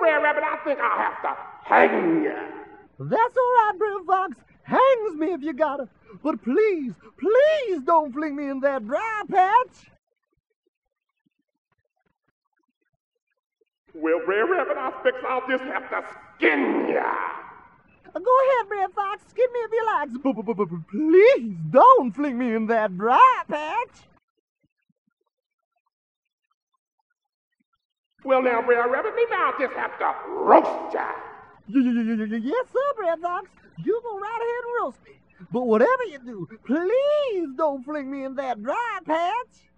Brer Rabbit, I think I'll have to hang ya. That's all right, Brer Fox. Hangs me if you gotta. But please, please don't fling me in that dry patch. Well, Brer Rabbit, I expect I'll just have to skin ya. Go ahead, Brer Fox. Skin me if you like. But please don't fling me in that dry patch. Well, now, Brer Rabbit, maybe I'll just have to roast ya. Yes, sir, Brer Fox. You go right ahead and roast me. But whatever you do, please don't fling me in that dry patch.